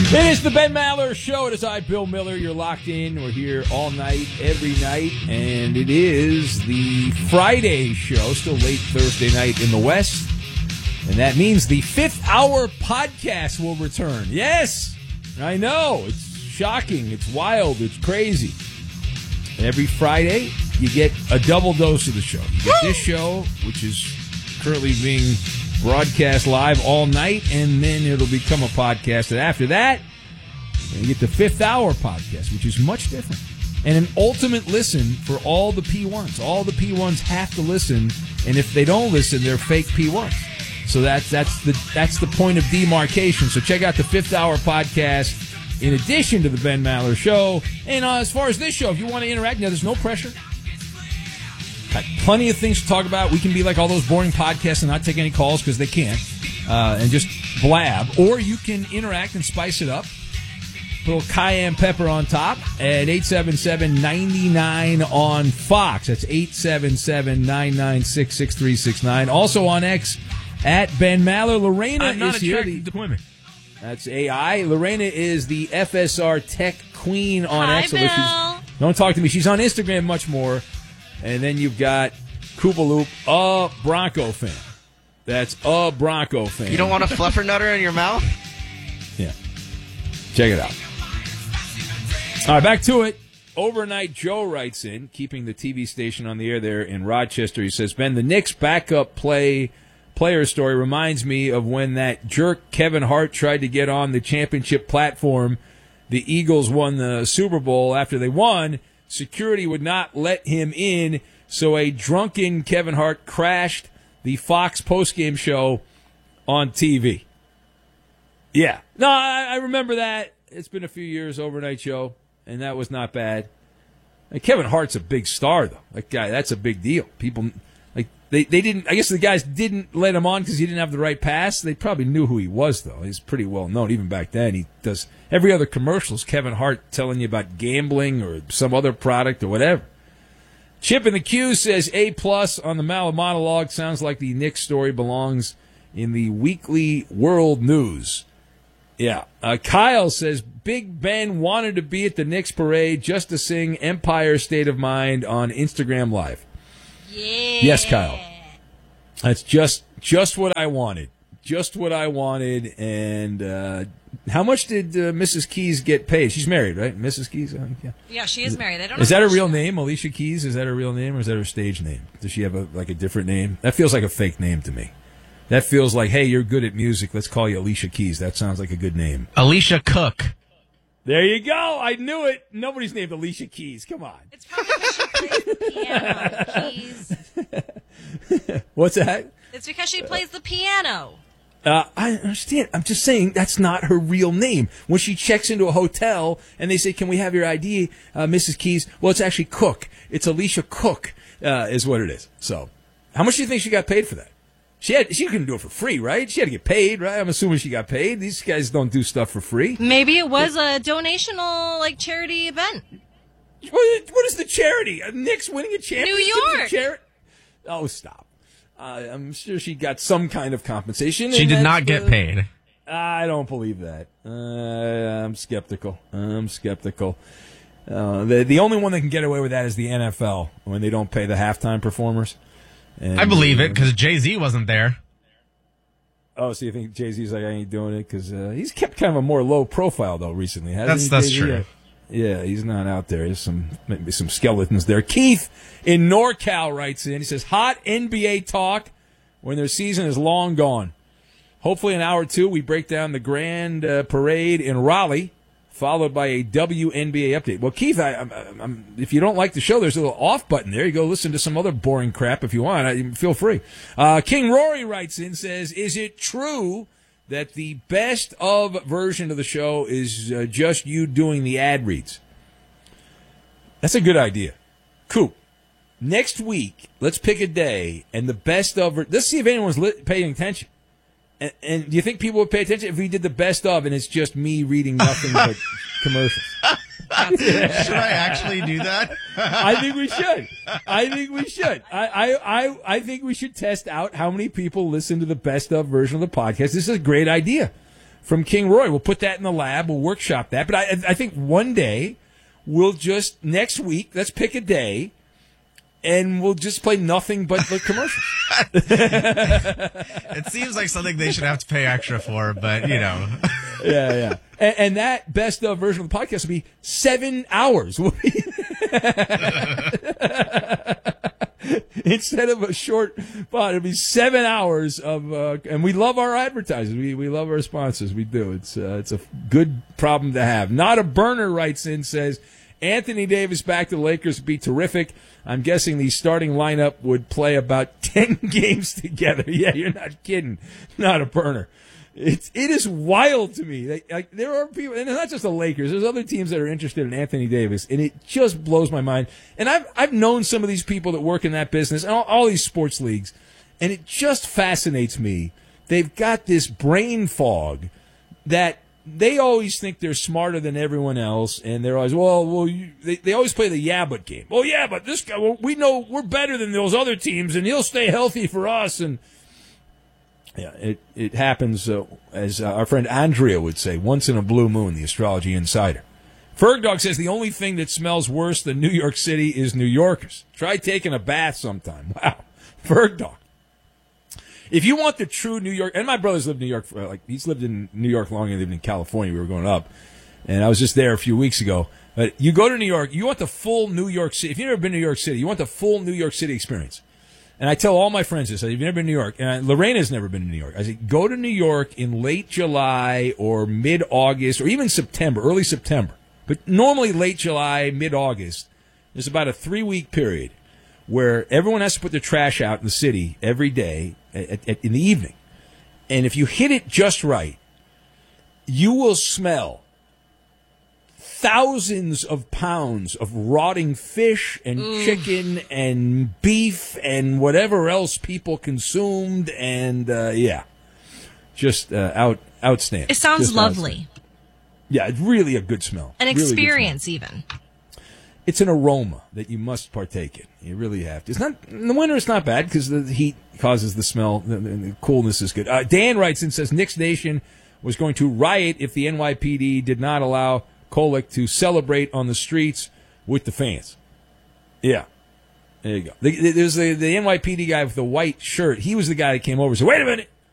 It is the Ben Maller Show. It is I, Bill Miller. You're locked in. We're here all night, every night, and it is the Friday show, still late Thursday night in the West, and that means the 5th hour podcast will return. Yes, I know. It's shocking. It's wild. It's crazy. And every Friday, you get a double dose of the show. You get this show, which is currently being broadcast live all night, and then it'll become a podcast. And after that, you get the 5th hour podcast, which is much different. And an ultimate listen for all the P1s. All the P1s have to listen, and if they don't listen, they're fake P1s. So that's the point of demarcation. So check out the 5th hour podcast in addition to the Ben Maller Show. And as far as this show, if you want to interact, now there's no pressure. Got plenty of things to talk about. We can be like all those boring podcasts and not take any calls because they can't, and just blab. Or you can interact and spice it up. Put a little cayenne pepper on top at 877-99 on Fox. That's 877-996-6369. Also on X at Ben Maller. Lorena I'm not is here. attracted to women. That's AI. Lorena is the FSR tech queen on Hi, X. Bill. Don't talk to me. She's on Instagram much more. And then you've got Koopaloop, a Bronco fan. That's a Bronco fan. You don't want a fluffernutter in your mouth? Yeah. Check it out. All right, back to it. Overnight Joe writes in, keeping the TV station on the air there in Rochester. He says, Ben, the Knicks backup player story reminds me of when that jerk Kevin Hart tried to get on the championship platform. The Eagles won the Super Bowl. After they won, security would not let him in, so a drunken Kevin Hart crashed the Fox postgame show on TV. Yeah. No, I remember that. It's been a few years, overnight show, and that was not bad. And Kevin Hart's a big star, though. That guy, that's a big deal. People, like, they didn't, I guess the guys didn't let him on because he didn't have the right pass. They probably knew who he was, though. He's pretty well known, even back then. He does every other commercials, Kevin Hart telling you about gambling or some other product or whatever. Chip in the Q says A+ on the Maller monologue. Sounds like the Knicks story belongs in the Weekly World News. Yeah. Kyle says Big Ben wanted to be at the Knicks parade just to sing Empire State of Mind on Instagram Live. Yeah. Yes, Kyle. That's just what I wanted. Just what I wanted. And how much did Mrs. Keys get paid? She's married, right? Mrs. Keys? Yeah. Yeah, she is married. I don't Is know that her how real she- name, Alicia Keys? Is that her real name, or is that her stage name? Does she have a different name? That feels like a fake name to me. That feels like, hey, you're good at music. Let's call you Alicia Keys. That sounds like a good name. Alicia Cook. There you go. I knew it. Nobody's named Alicia Keys. Come on. It's probably because she plays the piano. Keys. What's that? It's because she plays the piano. I understand. I'm just saying that's not her real name. When she checks into a hotel and they say, can we have your ID, Mrs. Keys? Well, it's actually Cook. It's Alicia Cook is what it is. So how much do you think she got paid for that? She couldn't do it for free, right? She had to get paid, right? I'm assuming she got paid. These guys don't do stuff for free. Maybe it was a donational, charity event. What is the charity? Knicks winning a championship? New York. Charity? Oh, stop. I'm sure she got some kind of compensation. She and did not that's, get paid. I don't believe that. I'm skeptical. The only one that can get away with that is the NFL when they don't pay the halftime performers. And, I believe it because Jay-Z wasn't there. Oh, so you think Jay-Z's like, I ain't doing it? Because he's kept kind of a more low profile, though, recently. Hasn't That's he, true. Yeah, he's not out there. There's maybe some skeletons there. Keith in NorCal writes in. He says, hot NBA talk when their season is long gone. Hopefully in hour 2, we break down the grand parade in Raleigh, followed by a WNBA update. Well, Keith, if you don't like the show, there's a little off button there. You go listen to some other boring crap if you want. Feel free. King Rory writes in, says, is it true that the best of version of the show is just you doing the ad reads? That's a good idea. Cool. Next week, let's pick a day, and the best of... Let's see if anyone's paying attention. And do you think people would pay attention if we did the best of and it's just me reading nothing but commercials? Should I actually do that? I think we should. I think we should test out how many people listen to the best of version of the podcast. This is a great idea from King Roy. We'll put that in the lab. We'll workshop that. But I think one day we'll just, next week, let's pick a day, and we'll just play nothing but the commercials. It seems like something they should have to pay extra for, but, you know. Yeah. And that best of version of the podcast will be 7 hours. Instead of a short pod, it'll be 7 hours of, and we love our advertisers. We love our sponsors. We do. It's a good problem to have. Not a Burner writes in, says, Anthony Davis back to the Lakers would be terrific. I'm guessing the starting lineup would play about 10 games together. Yeah, you're not kidding. Not a Burner. It is wild to me. Like there are people, and it's not just the Lakers. There's other teams that are interested in Anthony Davis, and it just blows my mind. And I've known some of these people that work in that business, and all these sports leagues, and it just fascinates me. They've got this brain fog that they always think they're smarter than everyone else, and they're always they always play the yeah but game. Well, yeah, but this guy, we know we're better than those other teams, and he'll stay healthy for us, and. Yeah, it happens, as our friend Andrea would say, once in a blue moon, the Astrology Insider. Fergdog says the only thing that smells worse than New York City is New Yorkers. Try taking a bath sometime. Wow. Fergdog. If you want the true New York, and my brother's lived in New York, he's lived in New York longer than he lived in California. We were growing up, and I was just there a few weeks ago. But you go to New York, you want the full New York City. If you've never been to New York City, you want the full New York City experience. And I tell all my friends this. If you've never been to New York, and Lorena's never been to New York, I say, go to New York in late July or mid-August or even September, early September. But normally late July, mid-August, there's about a 3-week period where everyone has to put their trash out in the city every day in the evening. And if you hit it just right, you will smell thousands of pounds of rotting fish and chicken and beef and whatever else people consumed, and just outstanding. It sounds just lovely. Outstanding. Yeah, it's really a good smell. An really experience, even. It's an aroma that you must partake in. You really have to. It's not in the winter. It's not bad because the heat causes the smell. The coolness is good. Dan writes and says Knicks Nation was going to riot if the NYPD did not allow Kolek to celebrate on the streets with the fans. Yeah. There you go. There's the NYPD guy with the white shirt. He was the guy that came over and said, wait a minute.